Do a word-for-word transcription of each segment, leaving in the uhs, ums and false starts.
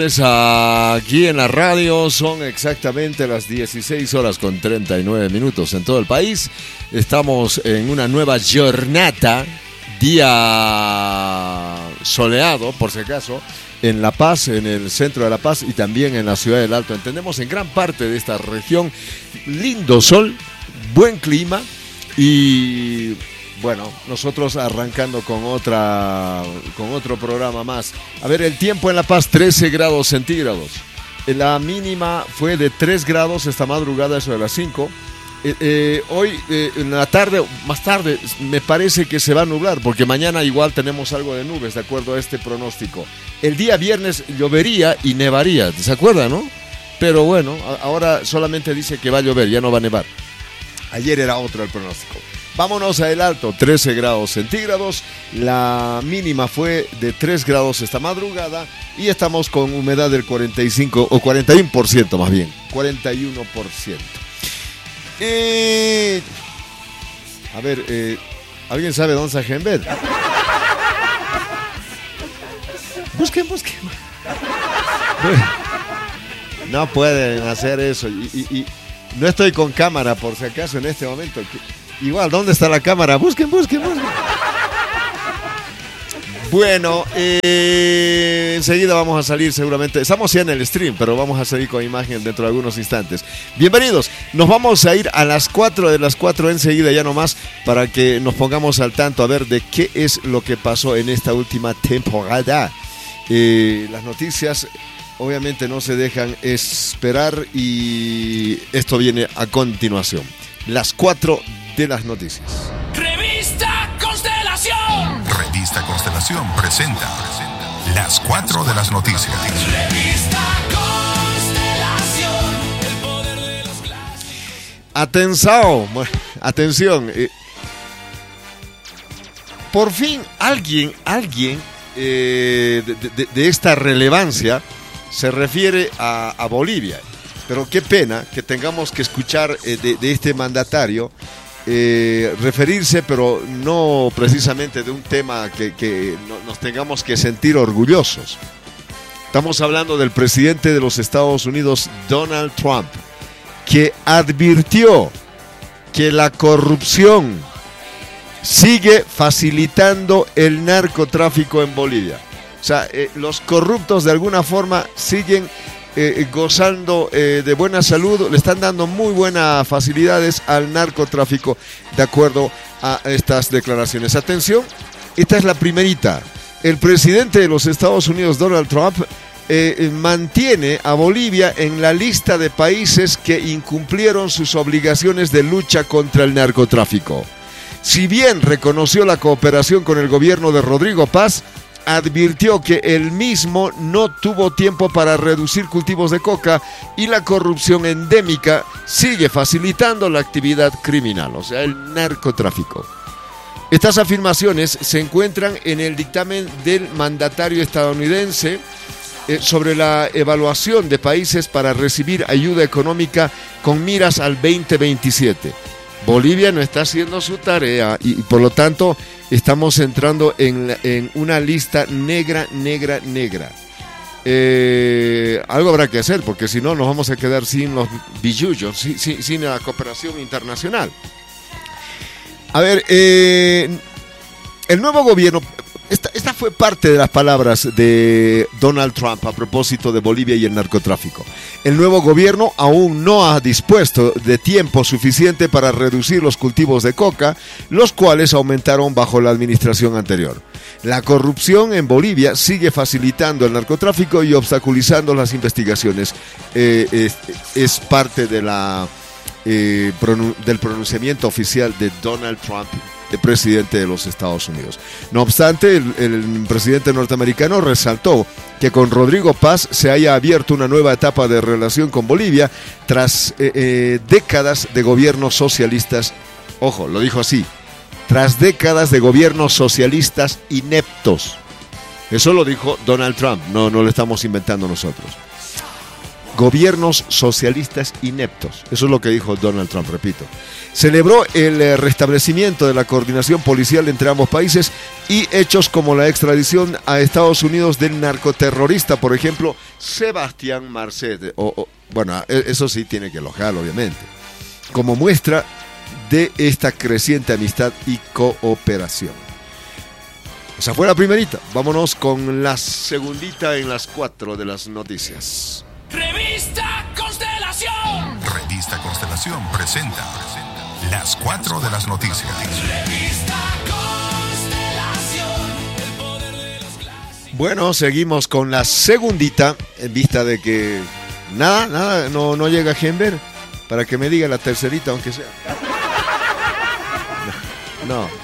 Aquí en la radio son exactamente las dieciséis horas con treinta y nueve minutos en todo el país. Estamos en una nueva jornada, día soleado, por si acaso, en La Paz, en el centro de La Paz y también en la ciudad del Alto. Entendemos en gran parte de esta región lindo sol, buen clima y... Bueno, nosotros arrancando con otra, con otro programa más. A ver, el tiempo en La Paz, trece grados centígrados. La mínima fue de tres grados esta madrugada, eso de las cinco. Eh, eh, hoy, eh, en la tarde, más tarde, me parece que se va a nublar, porque mañana igual tenemos algo de nubes, de acuerdo a este pronóstico. El día viernes llovería y nevaría, ¿se acuerdan, no? Pero bueno, ahora solamente dice que va a llover, ya no va a nevar. Ayer era otro el pronóstico. Vámonos a El Alto, trece grados centígrados, la mínima fue de tres grados esta madrugada y estamos con humedad del cuarenta y cinco o cuarenta y uno por ciento más bien, cuarenta y uno por ciento. Eh, a ver, eh, ¿alguien sabe dónde está Genbet? Busquen, busquen. No pueden hacer eso y, y, y no estoy con cámara por si acaso en este momento. Igual, ¿dónde está la cámara? Busquen, busquen, busquen. Bueno, eh, enseguida vamos a salir seguramente. Estamos ya en el stream, pero vamos a salir con imagen dentro de algunos instantes. Bienvenidos. Nos vamos a ir a las cuatro de las cuatro enseguida ya nomás para que nos pongamos al tanto a ver de qué es lo que pasó en esta última temporada. Eh, las noticias obviamente no se dejan esperar y esto viene a continuación. Las cuatro de las noticias. Revista Constelación. Revista Constelación presenta las cuatro de las noticias. Revista Constelación. El poder de los clásicos. Atención, atención. Eh, por fin alguien, alguien eh, de, de, de esta relevancia se refiere a, a Bolivia. Pero qué pena que tengamos que escuchar eh, de, de este mandatario eh, referirse, pero no precisamente de un tema que, que no, nos tengamos que sentir orgullosos. Estamos hablando del presidente de los Estados Unidos, Donald Trump, que advirtió que la corrupción sigue facilitando el narcotráfico en Bolivia. O sea, eh, los corruptos de alguna forma siguen Eh, gozando eh, de buena salud, le están dando muy buenas facilidades al narcotráfico de acuerdo a estas declaraciones. Atención, esta es la primerita. El presidente de los Estados Unidos, Donald Trump, eh, mantiene a Bolivia en la lista de países que incumplieron sus obligaciones de lucha contra el narcotráfico. Si bien reconoció la cooperación con el gobierno de Rodrigo Paz, advirtió que él mismo no tuvo tiempo para reducir cultivos de coca y la corrupción endémica sigue facilitando la actividad criminal, o sea, el narcotráfico. Estas afirmaciones se encuentran en el dictamen del mandatario estadounidense eh, sobre la evaluación de países para recibir ayuda económica con miras al veinte veintisiete. Bolivia no está haciendo su tarea y, y por lo tanto estamos entrando en, en una lista negra, negra, negra. Eh, algo habrá que hacer porque si no nos vamos a quedar sin los billullos, sin, sin, sin la cooperación internacional. A ver, eh, el nuevo gobierno... Esta, esta fue parte de las palabras de Donald Trump a propósito de Bolivia y el narcotráfico. El nuevo gobierno aún no ha dispuesto de tiempo suficiente para reducir los cultivos de coca, los cuales aumentaron bajo la administración anterior. La corrupción en Bolivia sigue facilitando el narcotráfico y obstaculizando las investigaciones. Eh, es, es parte de la, eh, pronun- del pronunciamiento oficial de Donald Trump, el presidente de los Estados Unidos. No obstante, el, el presidente norteamericano resaltó que con Rodrigo Paz se haya abierto una nueva etapa de relación con Bolivia tras eh, eh, décadas de gobiernos socialistas. Ojo, lo dijo así, tras décadas de gobiernos socialistas ineptos. Eso lo dijo Donald Trump, no, no lo estamos inventando nosotros. gobiernos socialistas ineptos. Eso es lo que dijo Donald Trump, repito. Celebró el eh, restablecimiento de la coordinación policial entre ambos países y hechos como la extradición a Estados Unidos del narcoterrorista, por ejemplo, Sebastián Marcet. O, o, bueno, eso sí tiene que elogiar, obviamente, como muestra de esta creciente amistad y cooperación. Esa fue la primerita. Vámonos con la segundita en las cuatro de las noticias. Revista Constelación. Revista Constelación presenta las cuatro de las noticias. Revista Constelación. El poder de los clásicos. Bueno, seguimos con la segundita, en vista de que nada, nada, no, no llega Genver, para que me diga la tercerita, aunque sea. No. no.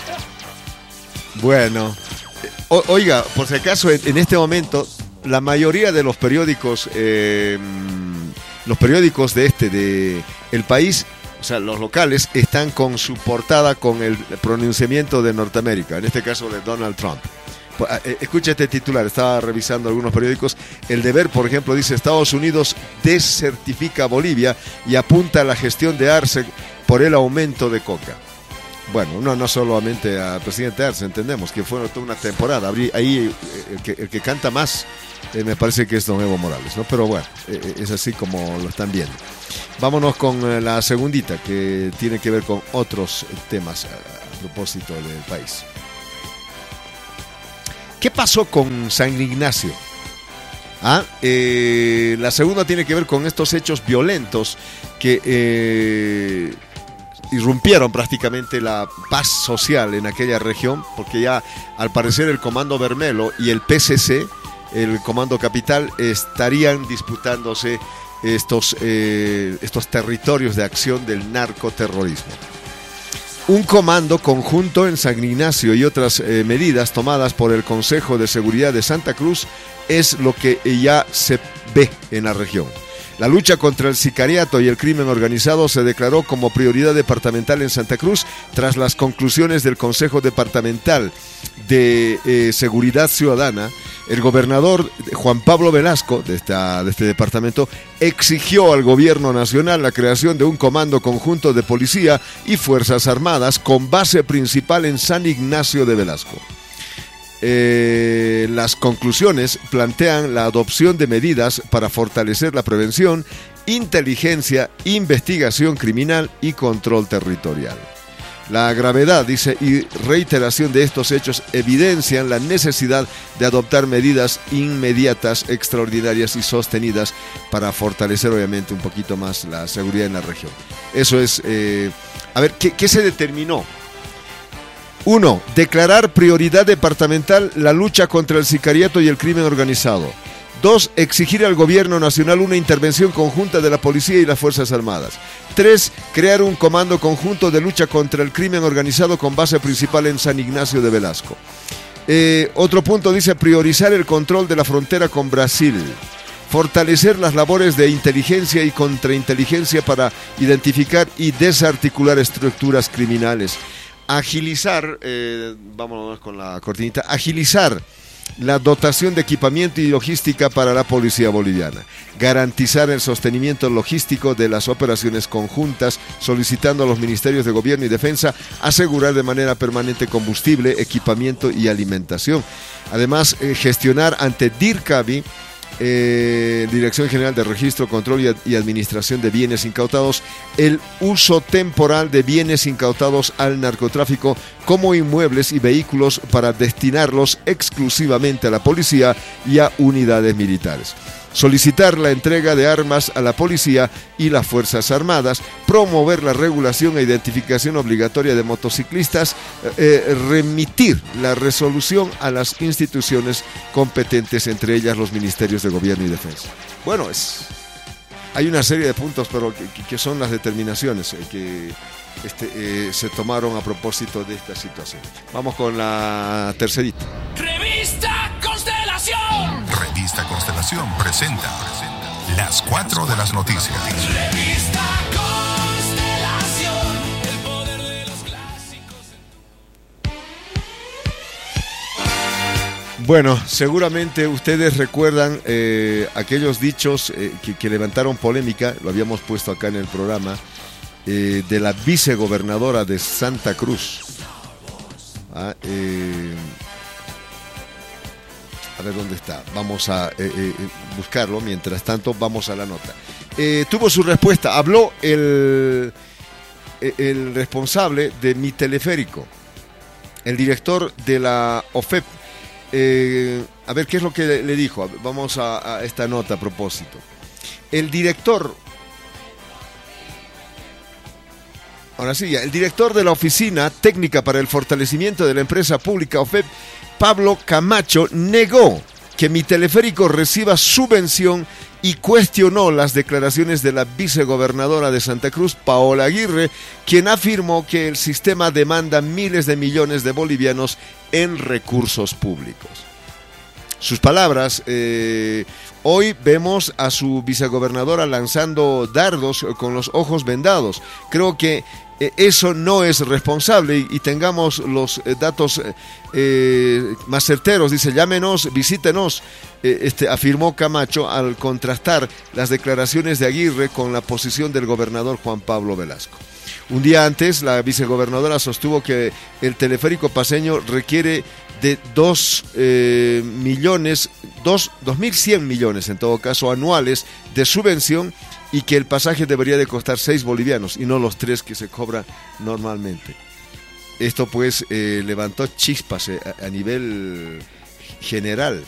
Bueno, o, oiga, por si acaso, en, en este momento, la mayoría de los periódicos, eh, los periódicos de este, de El País, o sea, los locales, están con su portada con el pronunciamiento de Norteamérica, en este caso de Donald Trump. Escucha este titular, estaba revisando algunos periódicos. El Deber, por ejemplo, dice: Estados Unidos desertifica a Bolivia y apunta a la gestión de Arce por el aumento de coca. Bueno, no, no solamente al presidente Arce, entendemos que fue toda una temporada. Ahí el que, el que canta más eh, me parece que es Don Evo Morales, ¿no? Pero bueno, eh, es así como lo están viendo. Vámonos con eh, la segundita, que tiene que ver con otros temas a, a propósito del país. ¿Qué pasó con San Ignacio? Ah, eh, la segunda tiene que ver con estos hechos violentos que eh, irrumpieron prácticamente la paz social en aquella región, porque ya al parecer el Comando Bermelo y el P C C, el Comando Capital, estarían disputándose estos, eh, estos territorios de acción del narcoterrorismo. Un comando conjunto en San Ignacio y otras eh, medidas tomadas por el Consejo de Seguridad de Santa Cruz es lo que ya se ve en la región. La lucha contra el sicariato y el crimen organizado se declaró como prioridad departamental en Santa Cruz tras las conclusiones del Consejo Departamental de eh, Seguridad Ciudadana. El gobernador Juan Pablo Velasco, de, esta, de este departamento, exigió al gobierno nacional la creación de un comando conjunto de policía y fuerzas armadas con base principal en San Ignacio de Velasco. Eh, las conclusiones plantean la adopción de medidas para fortalecer la prevención, inteligencia, investigación criminal y control territorial. La gravedad, dice, y reiteración de estos hechos evidencian la necesidad de adoptar medidas inmediatas, extraordinarias y sostenidas para fortalecer, obviamente, un poquito más la seguridad en la región. Eso es, eh, a ver, ¿qué, qué se determinó? Uno, declarar prioridad departamental la lucha contra el sicariato y el crimen organizado. Dos, exigir al gobierno nacional una intervención conjunta de la policía y las Fuerzas Armadas. Tres, crear un comando conjunto de lucha contra el crimen organizado con base principal en San Ignacio de Velasco. Eh, otro punto dice priorizar el control de la frontera con Brasil. Fortalecer las labores de inteligencia y contrainteligencia para identificar y desarticular estructuras criminales. Agilizar, eh, vámonos con la cortinita, agilizar la dotación de equipamiento y logística para la policía boliviana, garantizar el sostenimiento logístico de las operaciones conjuntas, solicitando a los ministerios de Gobierno y Defensa asegurar de manera permanente combustible, equipamiento y alimentación. Además, eh, gestionar ante DIRCABI, Eh, Dirección General de Registro, Control y, Ad- y Administración de Bienes Incautados, el uso temporal de bienes incautados al narcotráfico como inmuebles y vehículos para destinarlos exclusivamente a la policía y a unidades militares. Solicitar la entrega de armas a la policía y las Fuerzas Armadas, promover la regulación e identificación obligatoria de motociclistas, eh, remitir la resolución a las instituciones competentes, entre ellas los Ministerios de Gobierno y Defensa. Bueno, es, hay una serie de puntos, pero que, que son las determinaciones eh, que este, eh, se tomaron a propósito de esta situación. Vamos con la tercerita. Revista Constelación. Revista Constelación presenta las cuatro de las noticias. Revista Constelación. El poder de los clásicos. Bueno, seguramente ustedes recuerdan eh, aquellos dichos eh, que, que levantaron polémica, lo habíamos puesto acá en el programa, eh, de la vicegobernadora de Santa Cruz. Ah, eh, a ver dónde está, vamos a eh, eh, buscarlo, mientras tanto vamos a la nota. Eh, tuvo su respuesta, habló el, el responsable de Mi Teleférico, el director de la O F E P. Eh, a ver qué es lo que le, le dijo. Vamos a, a esta nota a propósito. El director, ahora sí, el director de la Oficina Técnica para el Fortalecimiento de la Empresa Pública O F E P, Pablo Camacho, negó que Mi Teleférico reciba subvención y cuestionó las declaraciones de la vicegobernadora de Santa Cruz, Paola Aguirre, quien afirmó que el sistema demanda miles de millones de bolivianos en recursos públicos. Sus palabras, eh, hoy vemos a su vicegobernadora lanzando dardos con los ojos vendados. Creo que eh, eso no es responsable y, y tengamos los eh, datos eh, más certeros. Dice, llámenos, visítenos, eh, este, afirmó Camacho al contrastar las declaraciones de Aguirre con la posición del gobernador Juan Pablo Velasco. Un día antes, la vicegobernadora sostuvo que el teleférico paceño requiere de dos eh, millones, dos, dos mil cien millones en todo caso anuales de subvención y que el pasaje debería de costar seis bolivianos y no los tres que se cobra normalmente. Esto pues eh, levantó chispas eh, a, a nivel general.